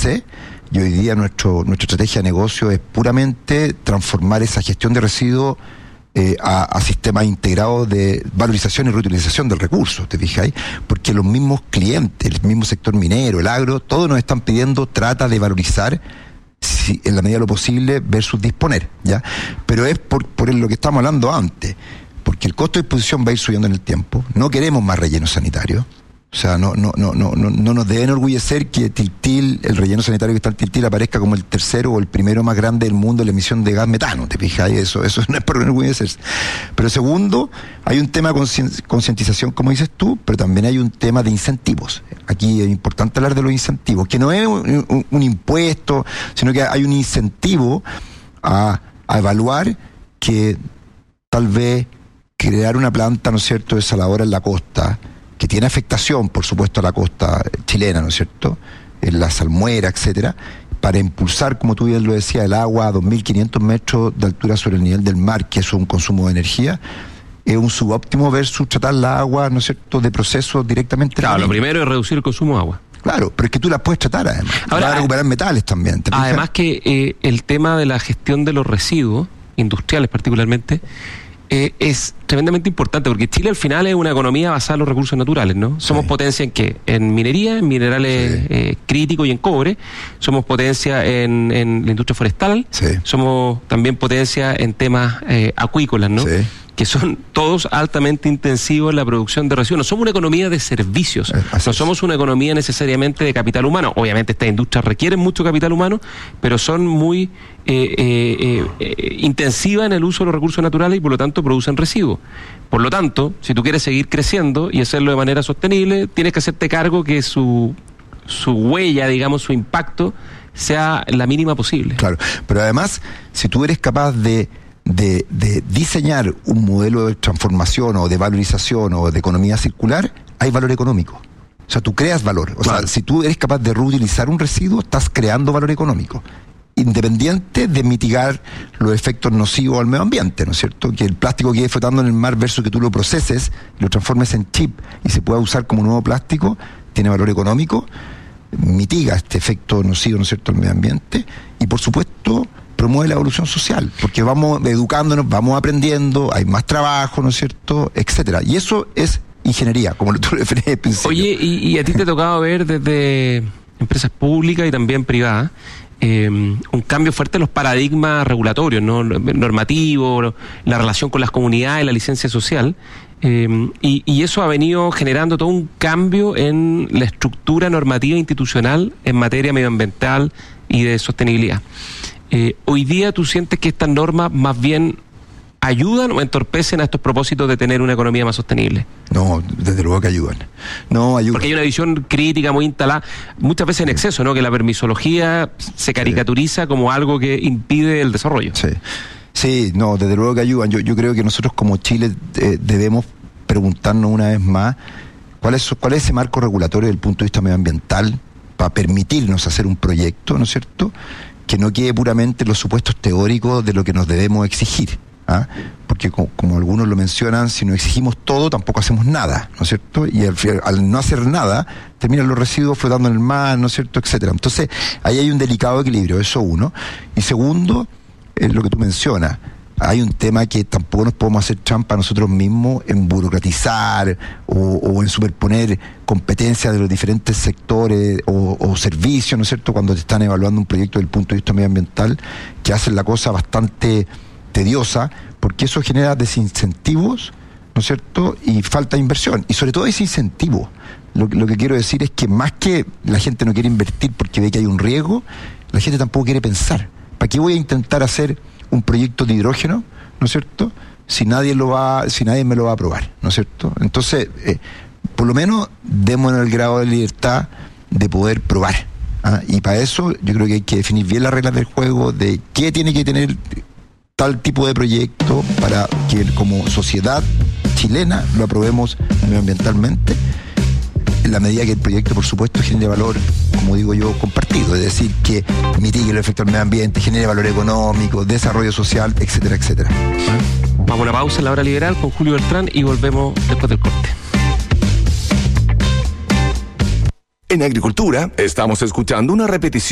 escasez, y hoy día nuestra estrategia de negocio es puramente transformar esa gestión de residuos a sistemas integrados de valorización y reutilización del recurso, ¿te fijáis? Porque los mismos clientes, el mismo sector minero, el agro, todos nos están pidiendo, trata de valorizar en la medida de lo posible versus disponer, ¿ya? Pero es por lo que estamos hablando antes, porque el costo de disposición va a ir subiendo en el tiempo, no queremos más relleno sanitario. O sea, no nos debe enorgullecer que Tiltil, el relleno sanitario que está en Tiltil, aparezca como el tercero o el primero más grande del mundo en la emisión de gas metano, ¿te fijas? Eso no es por enorgullecerse. Pero segundo, hay un tema de concientización, como dices tú, pero también hay un tema de incentivos. Aquí es importante hablar de los incentivos, que no es un impuesto, sino que hay un incentivo a evaluar que tal vez crear una planta, ¿no es cierto?, desaladora en la costa, que tiene afectación, por supuesto, a la costa chilena, ¿no es cierto?, en la salmuera, etcétera, para impulsar, como tú bien lo decías, el agua a 2.500 metros de altura sobre el nivel del mar, que es un consumo de energía, es un subóptimo versus tratar la agua, ¿no es cierto?, de procesos directamente. Claro, lo primero es reducir el consumo de agua. Claro, pero es que tú las puedes tratar además. Ahora, vas a recuperar metales también. Además que el tema de la gestión de los residuos, industriales particularmente, es tremendamente importante, porque Chile al final es una economía basada en los recursos naturales, ¿no? Somos potencia en ¿qué? En minería, en minerales críticos y en cobre. Somos potencia en la industria forestal. Somos también potencia en temas acuícolas, ¿no? Que son todos altamente intensivos en la producción de residuos. No somos una economía de servicios, no somos una economía necesariamente de capital humano. Obviamente estas industrias requieren mucho capital humano, pero son muy intensivas en el uso de los recursos naturales y por lo tanto producen residuos. Por lo tanto, si tú quieres seguir creciendo y hacerlo de manera sostenible, tienes que hacerte cargo que su huella, digamos, su impacto sea la mínima posible. Claro, pero además, si tú eres capaz de diseñar un modelo de transformación o de valorización o de economía circular, hay valor económico. O sea, tú creas valor. O sea, si tú eres capaz de reutilizar un residuo, estás creando valor económico, independiente de mitigar los efectos nocivos al medio ambiente, ¿no es cierto? Que el plástico quede flotando en el mar versus que tú lo proceses, lo transformes en chip y se pueda usar como nuevo plástico, tiene valor económico, mitiga este efecto nocivo, ¿no es cierto?, al medio ambiente, y por supuesto promueve la evolución social, porque vamos educándonos, vamos aprendiendo, hay más trabajo, ¿no es cierto?, etcétera. Y eso es ingeniería, como tú referías al principio. Oye, y a ti te ha tocado ver desde empresas públicas y también privadas un cambio fuerte en los paradigmas regulatorios, ¿no?, normativos, la relación con las comunidades, la licencia social, y eso ha venido generando todo un cambio en la estructura normativa institucional en materia medioambiental y de sostenibilidad. Hoy día tú sientes que estas normas más bien ayudan o entorpecen a estos propósitos de tener una economía más sostenible. No, desde luego que ayudan. No, ayudan. Porque hay una visión crítica muy instalada, muchas veces en exceso, ¿no?, que la permisología se caricaturiza como algo que impide el desarrollo. Sí, no, desde luego que ayudan. Yo creo que nosotros como Chile debemos preguntarnos una vez más cuál es ese marco regulatorio desde el punto de vista medioambiental para permitirnos hacer un proyecto, ¿no es cierto?, que no quede puramente en los supuestos teóricos de lo que nos debemos exigir. Porque como algunos lo mencionan, si no exigimos todo, tampoco hacemos nada, ¿no es cierto? Y al no hacer nada, terminan los residuos flotando en el mar, ¿no es cierto?, etcétera. Entonces, ahí hay un delicado equilibrio, eso uno. Y segundo, es lo que tú mencionas, hay un tema que tampoco nos podemos hacer trampa nosotros mismos en burocratizar o en superponer competencias de los diferentes sectores o servicios, ¿no es cierto?, cuando te están evaluando un proyecto desde el punto de vista medioambiental, que hacen la cosa bastante tediosa, porque eso genera desincentivos, ¿no es cierto?, y falta de inversión, y sobre todo ese incentivo. Lo que quiero decir es que más que la gente no quiere invertir porque ve que hay un riesgo, la gente tampoco quiere pensar. ¿Para qué voy a intentar hacer un proyecto de hidrógeno, ¿no es cierto?, si nadie me lo va a aprobar, ¿no es cierto? Entonces, por lo menos démonos el grado de libertad de poder probar. Y para eso yo creo que hay que definir bien las reglas del juego de qué tiene que tener tal tipo de proyecto para que como sociedad chilena lo aprobemos medioambientalmente, en la medida que el proyecto, por supuesto, genere valor, como digo yo, compartido, es decir, que mitigue el efecto del medio ambiente, genere valor económico, desarrollo social, etcétera, etcétera. Vamos a una pausa en La Hora Liberal con Julio Beltrán y volvemos después del corte. En Agricultura estamos escuchando una repetición